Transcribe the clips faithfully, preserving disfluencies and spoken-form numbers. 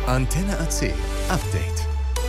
Antenne A C Update.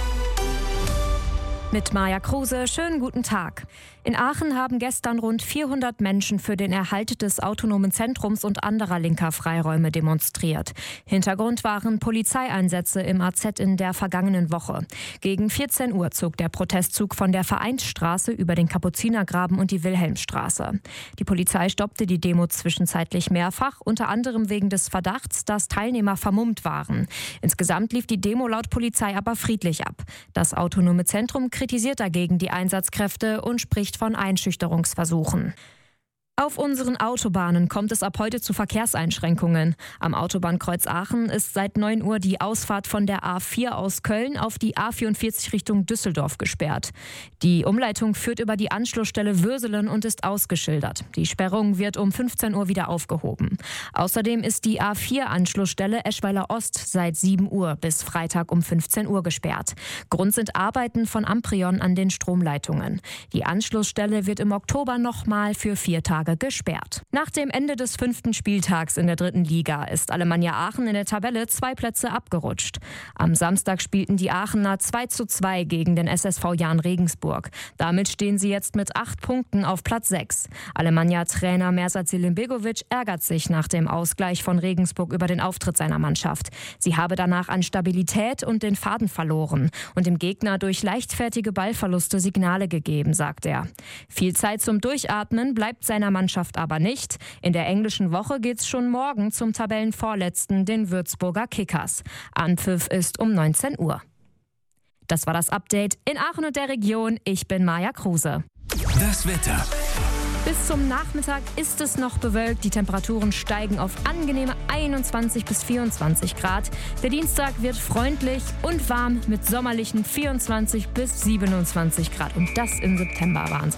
Mit Maja Kruse, schönen guten Tag. In Aachen haben gestern rund vierhundert Menschen für den Erhalt des autonomen Zentrums und anderer linker Freiräume demonstriert. Hintergrund waren Polizeieinsätze im A Z in der vergangenen Woche. Gegen vierzehn Uhr zog der Protestzug von der Vereinsstraße über den Kapuzinergraben und die Wilhelmstraße. Die Polizei stoppte die Demo zwischenzeitlich mehrfach, unter anderem wegen des Verdachts, dass Teilnehmer vermummt waren. Insgesamt lief die Demo laut Polizei aber friedlich ab. Das autonome Zentrum kritisiert dagegen die Einsatzkräfte und spricht von Einschüchterungsversuchen. Auf unseren Autobahnen kommt es ab heute zu Verkehrseinschränkungen. Am Autobahnkreuz Aachen ist seit neun Uhr die Ausfahrt von der A vier aus Köln auf die A vierundvierzig Richtung Düsseldorf gesperrt. Die Umleitung führt über die Anschlussstelle Würselen und ist ausgeschildert. Die Sperrung wird um fünfzehn Uhr wieder aufgehoben. Außerdem ist die A vier Anschlussstelle Eschweiler Ost seit sieben Uhr bis Freitag um fünfzehn Uhr gesperrt. Grund sind Arbeiten von Amprion an den Stromleitungen. Die Anschlussstelle wird im Oktober nochmal für vier Tage gesperrt. Nach dem Ende des fünften Spieltags in der dritten Liga ist Alemannia Aachen in der Tabelle zwei Plätze abgerutscht. Am Samstag spielten die Aachener zwei zu zwei gegen den S S V Jahn Regensburg. Damit stehen sie jetzt mit acht Punkten auf Platz sechs. Alemannia-Trainer Mersat Selimbegovic ärgert sich nach dem Ausgleich von Regensburg über den Auftritt seiner Mannschaft. Sie habe danach an Stabilität und den Faden verloren und dem Gegner durch leichtfertige Ballverluste Signale gegeben, sagt er. Viel Zeit zum Durchatmen bleibt seiner Mannschaft aber nicht. In der englischen Woche geht's schon morgen zum Tabellenvorletzten, den Würzburger Kickers. Anpfiff ist um neunzehn Uhr. Das war das Update in Aachen und der Region. Ich bin Maja Kruse. Das Wetter. Bis zum Nachmittag ist es noch bewölkt. Die Temperaturen steigen auf angenehme einundzwanzig bis vierundzwanzig Grad. Der Dienstag wird freundlich und warm mit sommerlichen vierundzwanzig bis siebenundzwanzig Grad. Und das im September. Wahnsinn.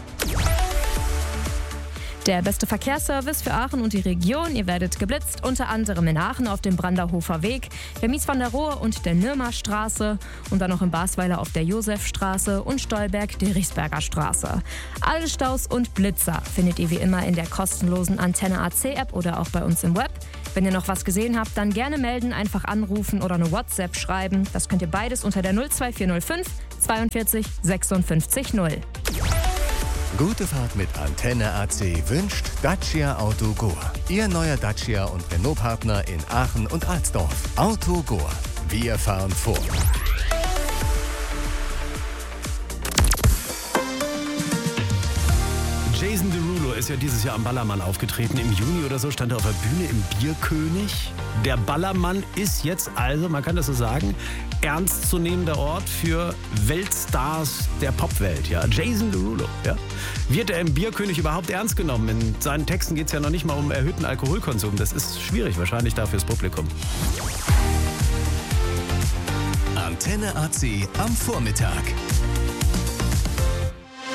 Der beste Verkehrsservice für Aachen und die Region. Ihr werdet geblitzt, unter anderem in Aachen auf dem Branderhofer Weg, der Mies van der Rohe und der Nürmer Straße und dann noch in Basweiler auf der Josefstraße und Stolberg die Richsberger Straße. Alle Staus und Blitzer findet ihr wie immer in der kostenlosen Antenne A C App oder auch bei uns im Web. Wenn ihr noch was gesehen habt, dann gerne melden, einfach anrufen oder eine WhatsApp schreiben. Das könnt ihr beides unter der null zwei vier null fünf zweiundvierzig sechsundfünfzig null. Gute Fahrt mit Antenne A C wünscht Dacia Autogoa. Ihr neuer Dacia und Renault-Partner in Aachen und Alsdorf. Autogoa. Wir fahren vor. Jason Derulo ist ja dieses Jahr am Ballermann aufgetreten. Im Juni oder so stand er auf der Bühne im Bierkönig. Der Ballermann ist jetzt also, man kann das so sagen, ernstzunehmender Ort für Weltstars der Popwelt. Ja. Jason Derulo. Ja. Wird er im Bierkönig überhaupt ernst genommen? In seinen Texten geht es ja noch nicht mal um erhöhten Alkoholkonsum. Das ist schwierig wahrscheinlich da fürs Publikum. Antenne A C am Vormittag.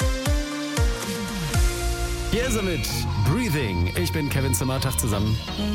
Hier ist er mit Breathing. Ich bin Kevin Zimmer, Tag zusammen.